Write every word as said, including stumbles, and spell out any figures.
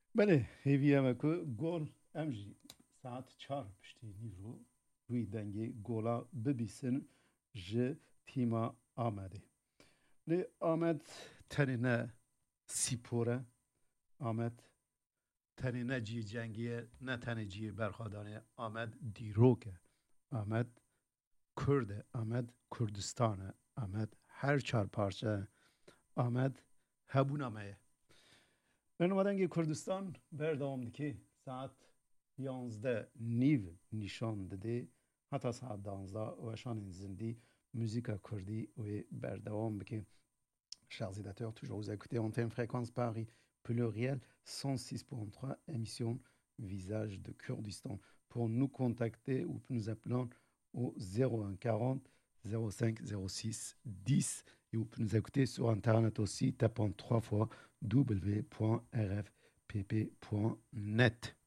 بله هیوی همه که گل امجی ساعت چهار پشتی نیرو روی دنگی گولا ببیسن جه تیما آمده لی آمد تنینه سیپوره آمد تنینه جی جنگیه نه تنی جی برخوادانه آمد دیروکه آمد کرده آمد کردستانه آمد هر چهار پارچه آمد هبونامه برنامه‌دنگ کردستان بردامدکی ساعت یازده نیو نشان داده حتی ساعت دوازده و شان زندی موزیک کردی و بردوام بکی chers auditeurs, toujours vous écoutez Antenne Fréquence Paris pluriel cent six virgule trois émission Visage de Kurdistan. Pour nous contacter ou nous appeler au zéro un quarante zéro cinq zéro six dix et vous pouvez nous écouter sur internet aussi tapant trois fois w point r f p p point net.